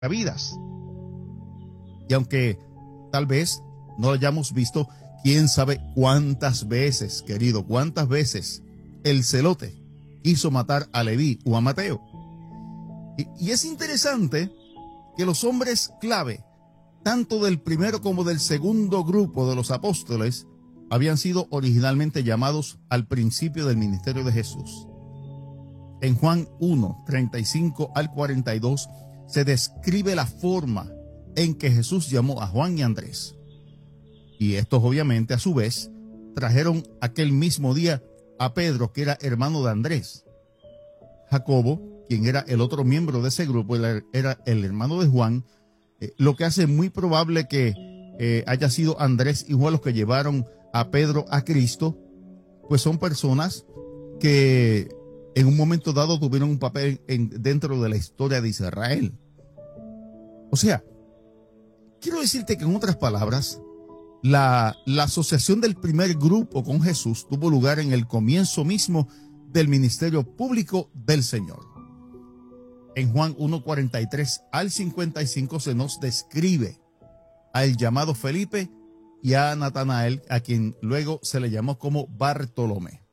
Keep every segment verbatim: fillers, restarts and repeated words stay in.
vidas. Y aunque tal vez no lo hayamos visto, quién sabe cuántas veces, querido, cuántas veces el celote quiso matar a Leví o a Mateo. Y, y es interesante que los hombres clave, tanto del primero como del segundo grupo de los apóstoles, habían sido originalmente llamados al principio del ministerio de Jesús. En Juan uno, treinta y cinco al cuarenta y dos, se describe la forma en que Jesús llamó a Juan y Andrés. Y estos obviamente a su vez trajeron aquel mismo día a Pedro, que era hermano de Andrés. Jacobo, quien era el otro miembro de ese grupo, era el hermano de Juan, eh, lo que hace muy probable que eh, haya sido Andrés y Juan los que llevaron a Pedro a Cristo, pues son personas que en un momento dado tuvieron un papel en, dentro de la historia de Israel. O sea, quiero decirte que en otras palabras, la, la asociación del primer grupo con Jesús tuvo lugar en el comienzo mismo del ministerio público del Señor. En Juan uno, cuarenta y tres al cincuenta y cinco se nos describe al llamado Felipe y a Natanael, a quien luego se le llamó como Bartolomé.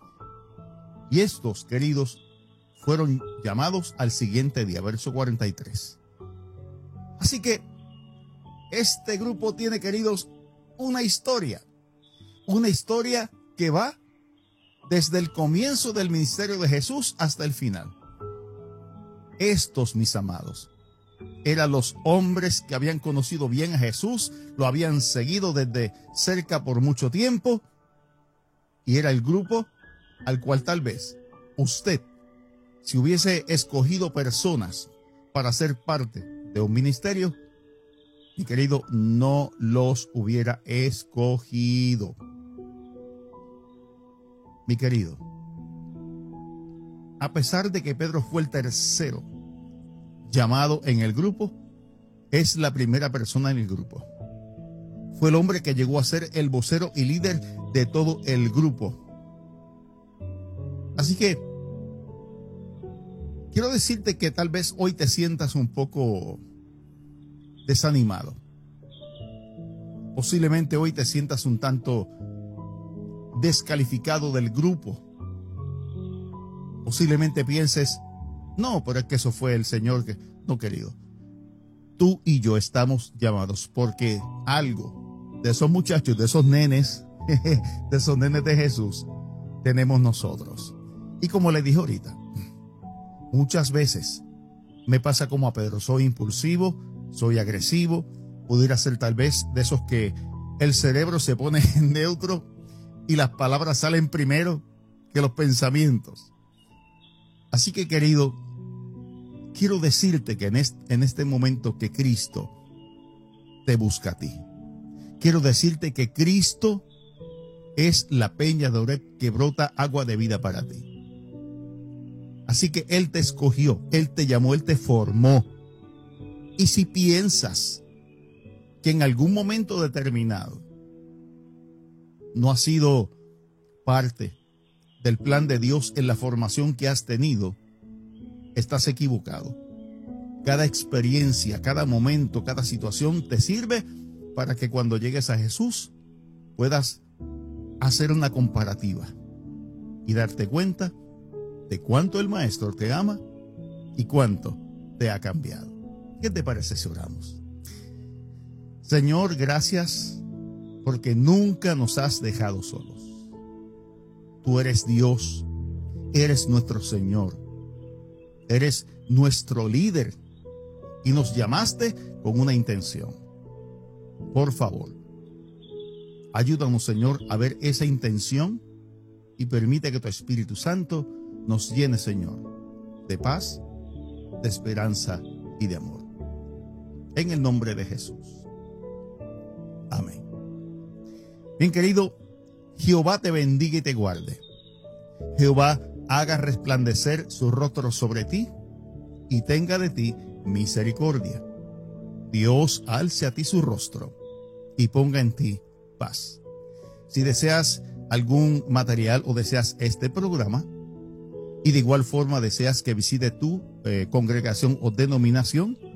Y estos, queridos, fueron llamados al siguiente día, verso cuarenta y tres. Así que este grupo tiene, queridos, una historia, una historia que va desde el comienzo del ministerio de Jesús hasta el final. Estos, mis amados, eran los hombres que habían conocido bien a Jesús, lo habían seguido desde cerca por mucho tiempo, y era el grupo al cual tal vez usted, si hubiese escogido personas para ser parte de un ministerio, mi querido, no los hubiera escogido. Mi querido, a pesar de que Pedro fue el tercero llamado en el grupo, es la primera persona en el grupo. Fue el hombre que llegó a ser el vocero y líder de todo el grupo. Así que quiero decirte que tal vez hoy te sientas un poco desanimado. Posiblemente hoy te sientas un tanto descalificado del grupo. Posiblemente pienses, no, pero es que eso fue el Señor que... No, querido. Tú y yo estamos llamados porque algo de esos muchachos, de esos nenes, de esos nenes de Jesús, tenemos nosotros. Y como le dije ahorita, muchas veces me pasa como a Pedro, soy impulsivo, soy agresivo, pudiera ser tal vez de esos que el cerebro se pone en neutro y las palabras salen primero que los pensamientos. Así que, querido, quiero decirte que en este, en este momento que Cristo te busca a ti. Quiero decirte que Cristo es la peña de Oreb que brota agua de vida para ti. Así que Él te escogió, Él te llamó, Él te formó. Y si piensas que en algún momento determinado no has sido parte del plan de Dios en la formación que has tenido, estás equivocado. Cada experiencia, cada momento, cada situación te sirve para que cuando llegues a Jesús puedas hacer una comparativa y darte cuenta de cuánto el Maestro te ama y cuánto te ha cambiado. ¿Qué te parece si oramos? Señor, gracias porque nunca nos has dejado solos. Tú eres Dios, eres nuestro Señor, eres nuestro líder y nos llamaste con una intención. Por favor, ayúdanos, Señor, a ver esa intención y permite que tu Espíritu Santo nos llene, Señor, de paz, de esperanza y de amor. En el nombre de Jesús. Amén. Bien, querido, Jehová te bendiga y te guarde. Jehová haga resplandecer su rostro sobre ti y tenga de ti misericordia. Dios alce a ti su rostro y ponga en ti paz. Si deseas algún material o deseas este programa y de igual forma deseas que visite tu eh, congregación o denominación,